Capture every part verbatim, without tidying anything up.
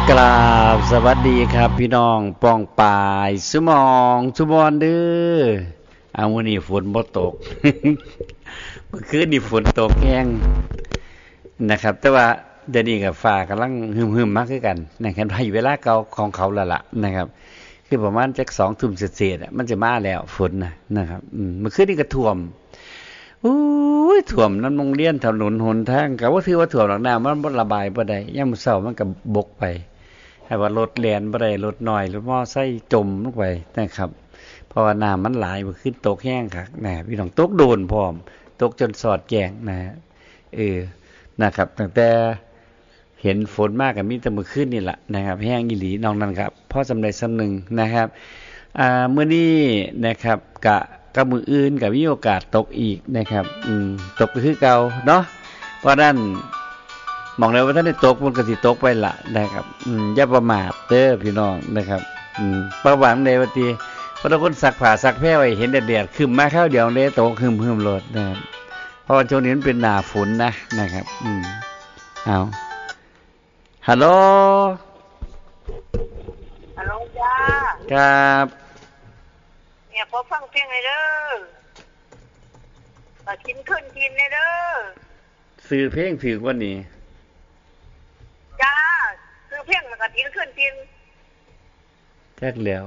กราบสวัสดีครับพี่น้องปองปายสุมองสุบอนเด้อเอาวันนี้ฝนบ่ตก เมื่อคืนนี่ฝนตกแห้งนะครับแต่ว่าเดี๋ยวนี้กับฟ้ากำลังหึมๆมากขึ้นกันนะครับให้เวลาเก่าของเขาแล้วล่ะนะครับคือประมาณจักสองทุ่มเศษๆมันจะมาแล้วฝนนะนะครับเมื่อคืนนี่ก็ท่วมอู้ยท่วมน้ำโรงเรียนถนนหนทางก็ว่าถือว่าท่วมหลังน้ำมันบ่ระบายบ่ได้ยามมื้อเช้ามันก็บกไปให้ว่ารถแล่นบ่ได้รถน้อยรถมอไซค์จมลงไปนะครับเพราะว่าน้ำมันหลายเมื่อคืนตกแห้งคักนะพี่น้องตกโดนพร้อมตกจนสอดแจ้งนะเออนะครับตั้งแต่เห็นฝนมากกับมีแต่เมื่อคืนนี่แหละนะครับแห้งอีหลีน้องนั้นครับพ่อสำเร็จสำหนึ่งนะครับอ่าเมื่อนี้นะครับกะกับมืออื่นกับมีโอกาสตกอีกนะครับอืมตกก็คือเก่าเนาะเพราะนั้นมองแล้วว่าท่านได้ตกมันก็สิตกไปละนะครับอืมอย่าประมาทเด้อพี่น้องนะครับอืมประหวังในวันที่เพราะทุกคนซักผ้าซักแพร่ไว้เห็นแดดๆขึ้นมาข้าวเดียวเลยตกหึมๆโลดนะครับเพราะว่าช่วงนี้มันเป็นหน้าฝนนะนะครับอืมเอาฮัลโหลฮัลโหลจ้าครับเนี่ยพอฟังเพลงเลยเด้อก็กินขึ้นกินเลยเด้อซื้อเพลงถือวันนี้จ้าซื้อเพลงแล้วก็กินขึ้นกินแท้แล้ว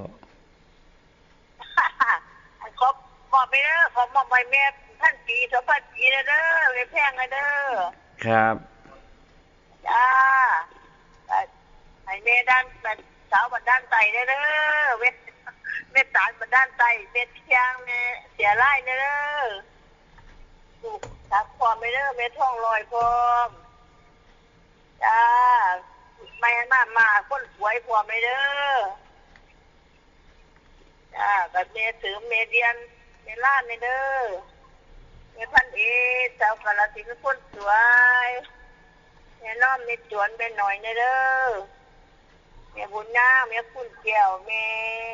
ขอบขอบไปเด้อขอบมอบไปแม่ท่านปีสองพันปีเลยเด้อเลยแพงเลยเด้อครับจ้าให้แม่ด้านสาวบันด้านไตเลยเด้อเวทเวทสารบันด้านไตเวทเชียงแม่เสียไล่เด้อถูกทักความไปเด้อแม่ท้องลอยพร้อมจ้าแม่มามาคนสวยพร้อมไปเด้อจ้าแบบแม่ถือเมเดียนเมล่าเด้อแม่พันเอเจ้ากาลสินธุ์คนสวยแม่น้อมแม่จวนแม่หน่อยเด้อแม่บุญนาแม่คุณแก้วแม่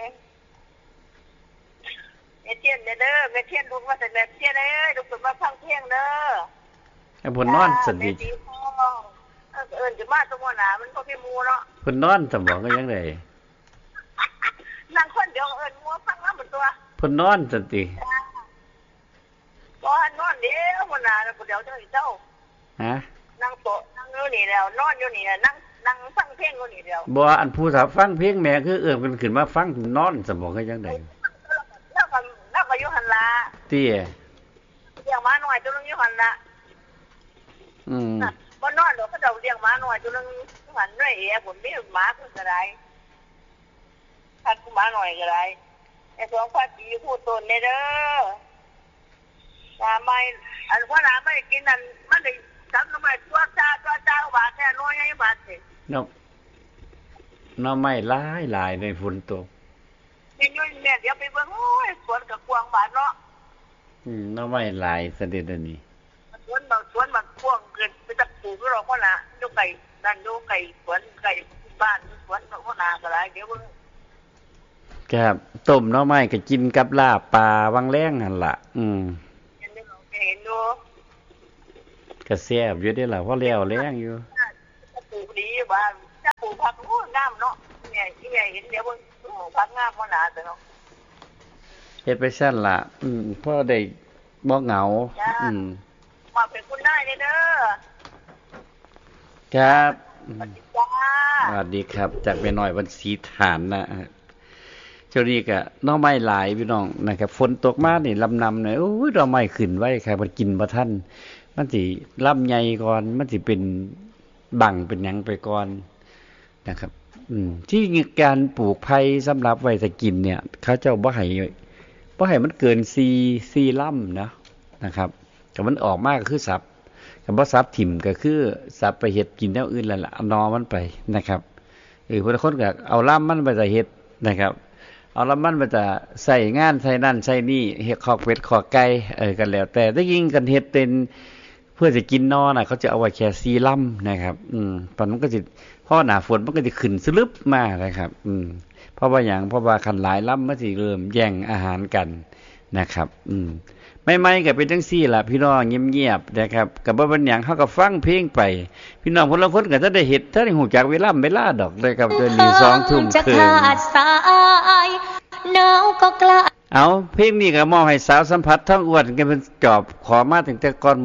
แม่เทียนเด้อแม่เทียนลูกว่าแต่แม่เทียนเอ้ยลูกเป็นมาฟังเพลงเด้อไอ้เพิ่นนอนสนิทเอิ้นจะมาตรงหัวหน้ามันบ่มีหมู่เนาะเพิ่นนอนสมองก็ยังไดนั่งคนเดียวเอิ้นหมู่ฟังนำหมดตัวเพิ่นนอนสติบ่นอนเดียวหัวหน้าแล้วเดี๋ยวเจ้าเจ้าฮะนั่งโต๊ะนั่งอยู่นี่แล้วนอนอยู่นี่นั่งนั่งฟังเพลงอยู่นี่แล้วบ่อันผู้สาวฟังเพลงแม่คือเอิ้นเพิ่นขึ้นมาฟังนอนสมองก็ยังไดแล้วก็แล้วก็อยู่หั่นล่ะติเลี้ยงหมาน้อยตัวนึงอยู่หั่นล่ะอืมบ่นอนดอกเขาเจ้าเลี้ยงหมาน้อยตัวนึงหั่นด้วยเอ๋ผมมีหมาเพิ่นก็ได้คัดหมาน้อยก็ได้ไอ้สองพันปีพูดต้นเด้อตาไม่อันว่าน้าไม่กินนั่นมันได้ทำทำไมตัวจ้าตัวจ้าบาทแค่น้อยให้บาทสิน้ำน้ำไม่หลายหลายในฝนตกนี่ยุ่ยเนี่ยเดี๋ยวไปเบิ่งโอ้ยสวนกับกวางบาทเนาะอืมน้ำไม่หลายสนิทอันนี้สวนบางสวนบางกวางเกินไปตะปลูกเราก็น่ะอยู่ไก่นั่นอยู่ไก่สวนไก่บ้านสวนเราก็น่ะก็ได้เดี๋ยวเบิ่งครับต้มน้ำไม่ก็กินกับลาบปลาวังแรงหั่นล่ะอืมเห็นอยู่ก็แซ่บอยู่เด้ล่ะเพราะแล้วแรงอยู่ปลูกดีบ้านถ้าปลูกผักโอ้งามเนาะเนี่ยที่ใหญ่เห็นเดี๋ยวเบิ่งผักงามบ่น่าแต่เนาะเฮ็ดไปซั่นล่ะอืมพอได้บ่เหงาอืมมาเป็นคุณได้เด้อครับสวัสดีจ้าสวัสดีครับจากแม่น้อยวันศรีฐานนะช่วงนี้ก็น้องไม้หลายพี่น้องนะครับฝนตกมานี่ลำนำหน่อยโอ้ยดอกไม้ขึ้นไว้ใครบ่กินบ่ทันมันสิลำใหญ่ก่อนมันสิเป็นบังเป็นหยังไปก่อนนะครับอืมที่การปลูกไผ่สำหรับไว้จะกินเนี่ยเขาเจ้าบ่ให้บ่ให้มันเกิน4 4ลำนะนะครับก็มันออกมาก็คือสับก็บ่สับถิ่มก็คือสับไปเฮ็ดกินแนวอื่นแล้วล่ะเอานอมันไปนะครับเออคนคนก็เอาลำมันไปจะเฮ็ดนะครับเอาลำมันไปจะใส่งานใส่นั่นใส่นี่เฮ็ดขอกเป็ดขอกไก่เออกันแล้วแต่ถ้ายิ่งกันเฮ็ดเป็นเพื่อจะกินนอน่ะเขาจะเอาไว้แค่สี่ลำนะครับอืมตอนมันก็สิพอหน้าฝนมันก็สิขึ้นสลึบมานะครับอืมเพราะว่าหยังเพราะว่าคันหลายลำมันสิเริ่มแย่งอาหารกันนะครับ อืมไม่ไม่ก็เป็นจังซี่ล่ะพี่น้องเงียบๆนะครับก็บ่เป็นหยังเฮาก็ฟังเพลงไปพี่น้องคนละคนก็จะได้เฮ็ดถ้าได้ฮู้จักเวลาเวลาดอกเลยครับเดี๋ยวนี้สองทุ่มครึ่งหนาวก็กล้าเอาเพลงนี้ก็มอบให้สาวสัมผัสทั้งอ้วนกันเป็นจอบขอมาตั้งแต่ก่อน